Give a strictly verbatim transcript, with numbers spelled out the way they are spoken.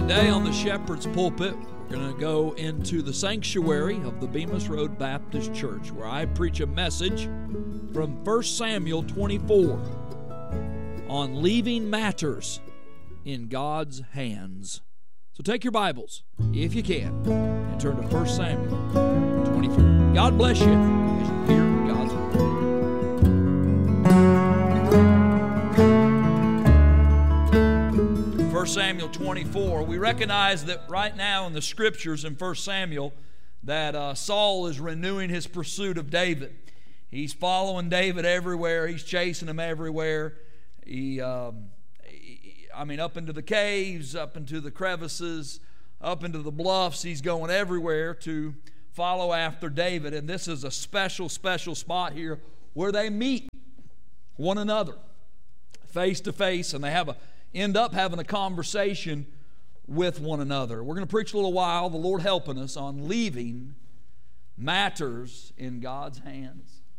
Today on the Shepherd's Pulpit, we're going to go into the sanctuary of the Bemis Road Baptist Church, where I preach a message from First Samuel twenty-four on leaving matters in God's hands. So take your Bibles, if you can, and turn to First Samuel twenty-four. God bless you as you hear God's word. First Samuel twenty-four, we recognize that right now in the Scriptures in First Samuel that uh, Saul is renewing his pursuit of David. He's following David everywhere. He's chasing him everywhere. He, um, he, I mean, up into the caves, up into the crevices, up into the bluffs. He's going everywhere to follow after David. And this is a special, special spot here where they meet one another face to face, and they have a end up having a conversation with one another. We're going to preach a little while, the Lord helping us, on leaving matters in God's hands.